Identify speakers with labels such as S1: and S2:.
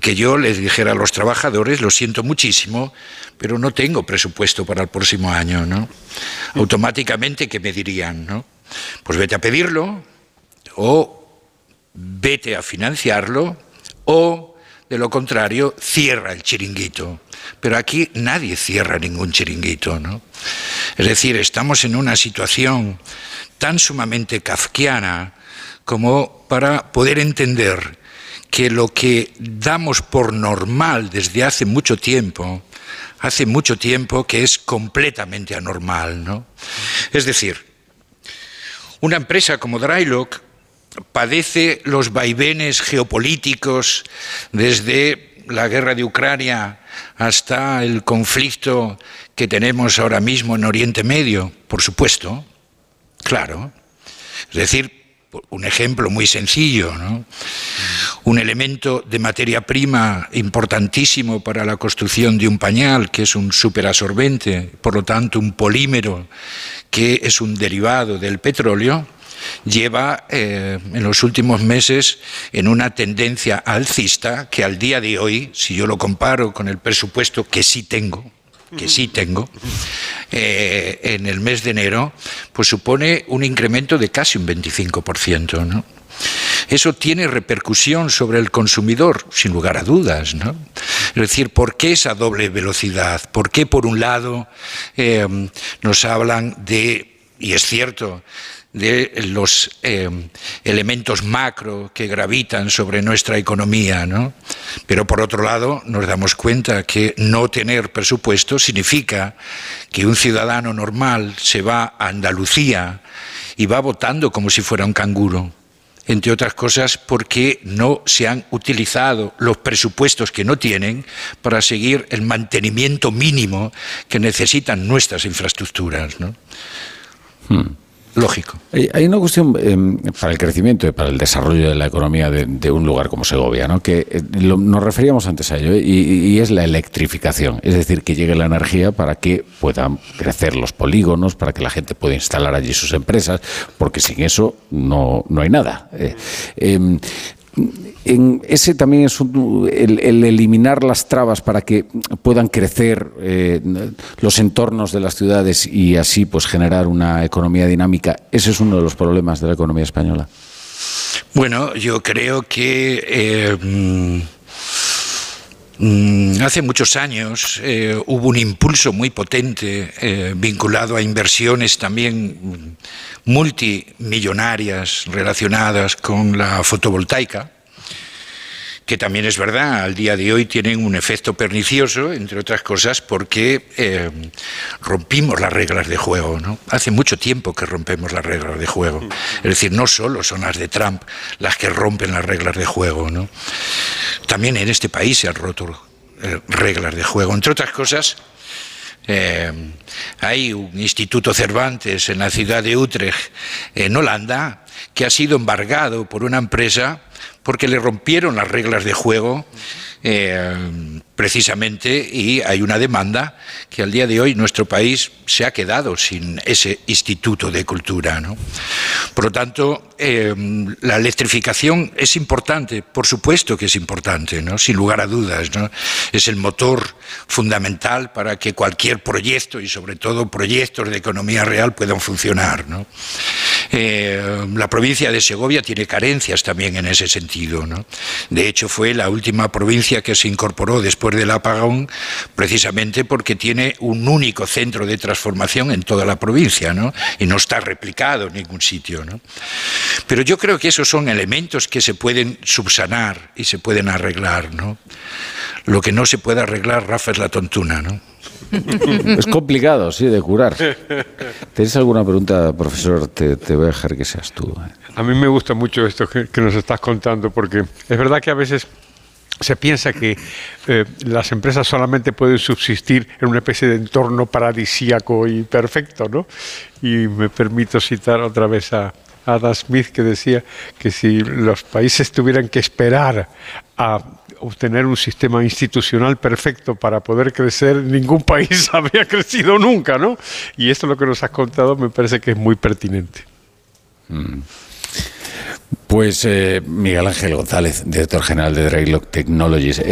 S1: que yo les dijera a los trabajadores: lo siento muchísimo, pero no tengo presupuesto para el próximo año, ¿no? Automáticamente, ¿qué me dirían, no? Pues vete a pedirlo, o vete a financiarlo, o, de lo contrario, cierra el chiringuito. Pero aquí nadie cierra ningún chiringuito, ¿no? Es decir, estamos en una situación tan sumamente kafkiana como para poder entender que lo que damos por normal desde hace mucho tiempo que es completamente anormal, ¿no? Es decir, una empresa como Drylock padece los vaivenes geopolíticos desde la guerra de Ucrania hasta el conflicto que tenemos ahora mismo en Oriente Medio, por supuesto, claro. Es decir, un ejemplo muy sencillo, ¿no? Un elemento de materia prima importantísimo para la construcción de un pañal, que es un superabsorbente, por lo tanto un polímero que es un derivado del petróleo, lleva en los últimos meses en una tendencia alcista que al día de hoy, si yo lo comparo con el presupuesto que sí tengo, en el mes de enero, pues supone un incremento de casi un 25%, ¿no? Eso tiene repercusión sobre el consumidor, sin lugar a dudas, ¿no? Es decir, ¿por qué esa doble velocidad? ¿Por qué, por un lado, nos hablan de, y es cierto, de los elementos macro que gravitan sobre nuestra economía, ¿no? Pero por otro lado nos damos cuenta que no tener presupuesto significa que un ciudadano normal se va a Andalucía y va votando como si fuera un canguro, entre otras cosas porque no se han utilizado los presupuestos que no tienen para seguir el mantenimiento mínimo que necesitan nuestras infraestructuras, ¿no? Lógico.
S2: Hay una cuestión para el crecimiento y para el desarrollo de la economía de un lugar como Segovia, ¿no? Que nos referíamos antes a ello, y es la electrificación, es decir, que llegue la energía para que puedan crecer los polígonos, para que la gente pueda instalar allí sus empresas, porque sin eso no hay nada. Ese también es el eliminar las trabas para que puedan crecer los entornos de las ciudades y así pues generar una economía dinámica. Ese es uno de los problemas de la economía española.
S1: Bueno, yo creo que hace muchos años hubo un impulso muy potente vinculado a inversiones también multimillonarias relacionadas con la fotovoltaica, que también es verdad, al día de hoy tienen un efecto pernicioso, entre otras cosas, porque rompimos las reglas de juego, ¿no? Hace mucho tiempo que rompemos las reglas de juego. Es decir, no solo son las de Trump las que rompen las reglas de juego, ¿no? También en este país se han roto reglas de juego. Entre otras cosas, hay un Instituto Cervantes en la ciudad de Utrecht, en Holanda, que ha sido embargado por una empresa porque le rompieron las reglas de juego precisamente, y hay una demanda que al día de hoy nuestro país se ha quedado sin ese Instituto de Cultura, ¿no? Por lo tanto, la electrificación es importante, por supuesto que es importante, ¿no? Sin lugar a dudas, ¿no? Es el motor fundamental para que cualquier proyecto, y sobre todo proyectos de economía real, puedan funcionar, ¿no? La provincia de Segovia tiene carencias también en ese sentido, ¿no? De hecho, fue la última provincia que se incorporó después del apagón, precisamente porque tiene un único centro de transformación en toda la provincia, ¿no? Y no está replicado en ningún sitio, ¿no? Pero yo creo que esos son elementos que se pueden subsanar y se pueden arreglar, ¿no? Lo que no se puede arreglar, Rafa, es la tontuna, ¿no?
S2: Es complicado, sí, de curar. ¿Tienes alguna pregunta, profesor? Te voy a dejar que seas tú.
S3: A mí me gusta mucho esto que nos estás contando, porque es verdad que a veces se piensa que las empresas solamente pueden subsistir en una especie de entorno paradisíaco y perfecto, ¿no? Y me permito citar otra vez a Adam Smith, que decía que si los países tuvieran que esperar a obtener un sistema institucional perfecto para poder crecer, ningún país habría crecido nunca, ¿no? Y esto, lo que nos has contado, me parece que es muy pertinente.
S2: Pues Miguel Ángel González, director general de Drylock Technologies.